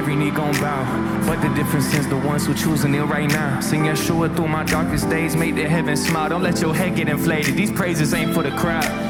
every knee gon' bow. But the difference is the ones who choosing it right now. Sing Yeshua through my darkest days, make the heavens smile. Don't let your head get inflated, these praises ain't for the crowd.